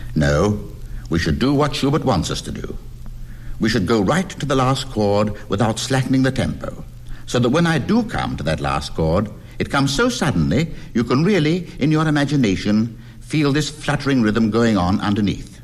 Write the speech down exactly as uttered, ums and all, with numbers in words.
No, we should do what Schubert wants us to do. We should go right to the last chord without slackening the tempo, so that when I do come to that last chord, it comes so suddenly you can really, in your imagination, feel this fluttering rhythm going on underneath.